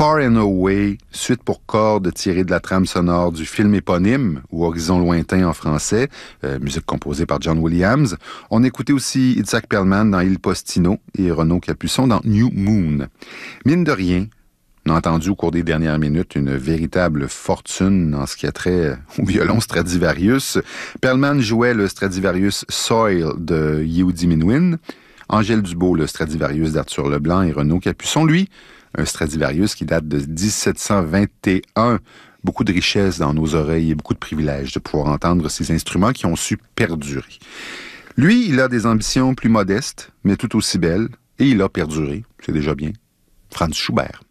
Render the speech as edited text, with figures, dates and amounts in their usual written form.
Far and Away, suite pour cordes tirée de la trame sonore du film éponyme, ou Horizon lointain en français, musique composée par John Williams. On écoutait aussi Itzhak Perlman dans Il Postino et Renaud Capuçon dans New Moon. Mine de rien, on a entendu au cours des dernières minutes une véritable fortune en ce qui a trait au violon Stradivarius. Perlman jouait le Stradivarius Soil de Yehudi Menuhin, Angèle Dubois le Stradivarius d'Arthur Leblanc et Renaud Capuçon, lui, un Stradivarius qui date de 1721. Beaucoup de richesse dans nos oreilles et beaucoup de privilèges de pouvoir entendre ces instruments qui ont su perdurer. Lui, il a des ambitions plus modestes, mais tout aussi belles, et il a perduré, c'est déjà bien. Franz Schubert.